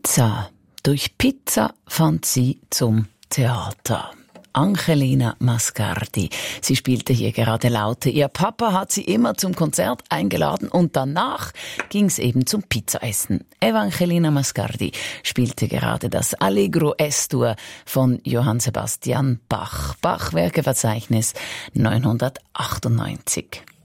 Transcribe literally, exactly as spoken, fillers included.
Pizza. Durch Pizza fand sie zum Theater. Angelina Mascardi. Sie spielte hier gerade Laute. Ihr Papa hat sie immer zum Konzert eingeladen und danach ging's eben zum Pizzaessen. Evangelina Mascardi spielte gerade das Allegro Es-Dur von Johann Sebastian Bach. Bach-Werkeverzeichnis neunhundertachtundneunzig.